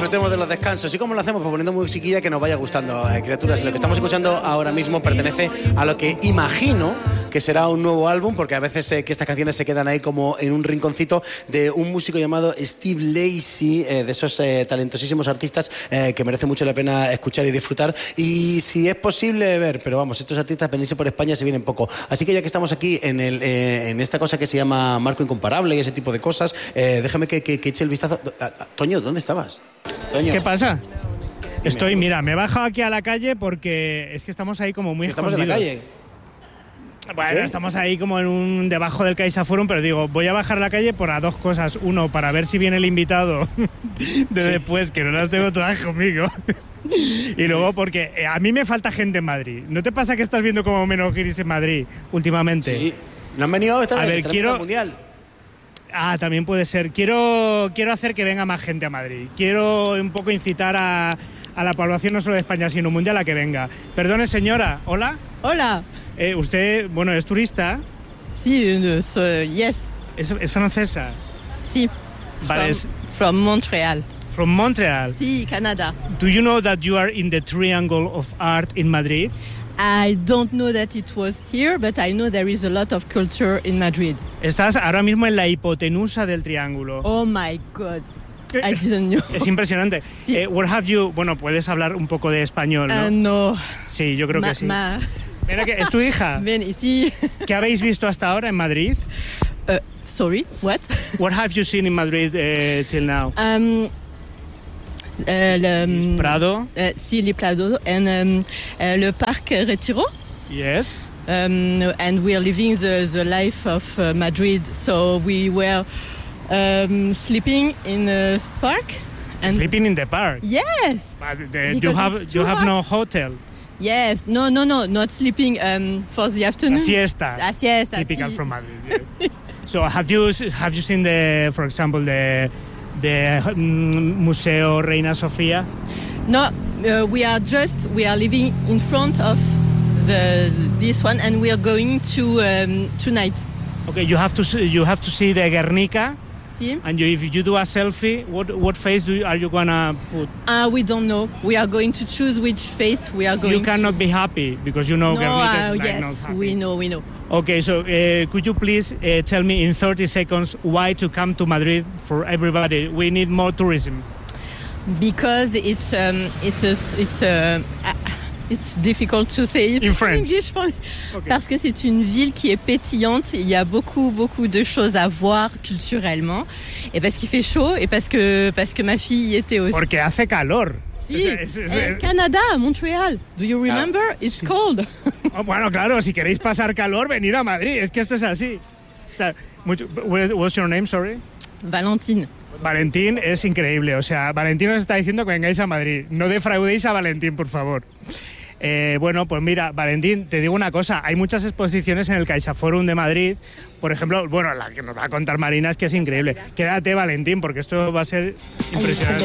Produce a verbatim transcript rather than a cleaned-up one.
disfrutemos de los descansos. ¿Y cómo lo hacemos? Pues poniendo musiquilla que nos vaya gustando, eh, criaturas. Lo que estamos escuchando ahora mismo pertenece a lo que imagino que será un nuevo álbum, porque a veces eh, que estas canciones se quedan ahí como en un rinconcito de un músico llamado Steve Lacy, eh, de esos eh, talentosísimos artistas eh, que merece mucho la pena escuchar y disfrutar. Y si es posible ver, pero vamos, estos artistas venirse por España se vienen poco. Así que ya que estamos aquí en, el, eh, en esta cosa que se llama Marco Incomparable y ese tipo de cosas, eh, déjame que, que, que eche el vistazo. Toño, ¿dónde estabas? Toño. ¿Qué pasa? Estoy, mira, me he bajado aquí a la calle porque es que estamos ahí como muy ¿Estamos escondidos. en la calle? Bueno, ¿Qué? estamos ahí como en un debajo del CaixaForum, pero digo, voy a bajar a la calle por a dos cosas. Uno, para ver si viene el invitado de Sí. después, que no las tengo todas conmigo. Y luego porque eh, a mí me falta gente en Madrid. ¿No te pasa que estás viendo como menos guiris en Madrid últimamente? Sí. ¿No han venido esta A vez? ver, Estarán quiero- en el Mundial. Ah, también puede ser. Quiero, quiero hacer que venga más gente a Madrid. Quiero un poco incitar a, a la población no solo de España, sino mundial a que venga. Perdone, señora. ¿Hola? Hola. Eh, usted, bueno, es turista. Si, uh, so, yes. ¿Es, es francesa? Si. Vale, From, es from Montreal. from Montreal. Si, Canada. Do you know that you are in the Triangle of Art in Madrid? I don't know that it was here, but I know there is a lot of culture in Madrid. Estás ahora mismo en la hipotenusa del triángulo. Oh my God. I didn't know. Es impresionante. Sí. Eh, where have you... Bueno, puedes hablar un poco de español, ¿no? Uh, no. Sí, yo creo Ma- que sí. ma- Mira que es tu hija. Ven ici. ¿Qué habéis visto hasta ahora en Madrid? Uh, sorry, what? What have you seen in Madrid uh, till now? Um, euh, le, um, Prado? euh, si, les Prado. And um, uh, le parc Retiro. Yes. Um, and we are living the, the life of uh, Madrid. So we were um, sleeping in a park. And Sleeping in the park. Yes, But, uh, you Because have it's you too have no hot. hotel. yes. No, no, no, not sleeping um, for the afternoon. La siesta. La siesta. Typical si. from Madrid. Yeah. So have you have you seen the, for example, the the mm, Museo Reina Sofía? No, uh, we are just we are living in front of the this one, and we are going to um, tonight. Okay, you have to see, you have to see the Guernica, See? and you, if you do a selfie, what what face do you, are you gonna put? Uh, we don't know. We are going to choose which face we are going. You cannot be happy because you know No, Guernica uh, is like not yes, happy. we know, we know. Okay, so uh, could you please uh, tell me in thirty seconds why to come to Madrid for everybody? We need more tourism. Because it's um, it's a, it's a, uh, it's difficult to say it In French. English for me. Okay. Parce que c'est une ville qui est pétillante. Il y a beaucoup beaucoup de choses à voir culturellement, et parce qu'il fait chaud, et parce que parce que ma fille y était aussi. Porque hace calor. Si, Es- es- es- eh, Canada, Montreal. Do you remember? It's Sí. cold. Oh, bueno, claro, si queréis pasar calor, venir a Madrid. Es que esto es así. Está mucho, what- what's your name, sorry? Valentine. Valentín es increíble. O sea, Valentín os está diciendo que vengáis a Madrid. No defraudéis a Valentín, por favor. Eh, bueno, pues mira, Valentín, te digo una cosa. Hay muchas exposiciones en el CaixaForum de Madrid. Por ejemplo, bueno, la que nos va a contar Marina es que es increíble. Quédate, Valentín, porque esto va a ser impresionante.